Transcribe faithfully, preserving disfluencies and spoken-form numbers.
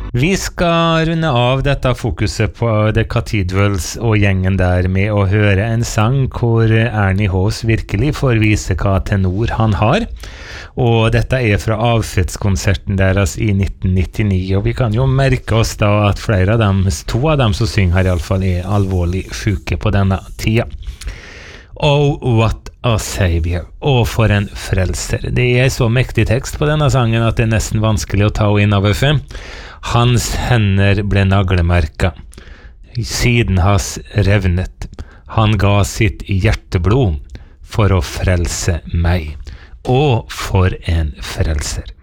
Vi skal runde av dette fokuset på The Cathedrals og gjengen der med å høre en sang hvor Ernie Haas virkelig får vise hva tenor han har. Og dette er fra avskjedskonserten deres i nitten nittini, og vi kan jo merke oss da at flere av dem, to av dem som synger her i alle fall, er alvorlig syke på denne tida. Oh, what a savior. Og for en frelser. Det er så mektig tekst på denne sangen at det er nesten vanskelig å ta inn over seg. Hans hender ble naglemerka. Siden hans revnet. Han ga sitt hjerteblod for å frelse meg. Og for en frelser.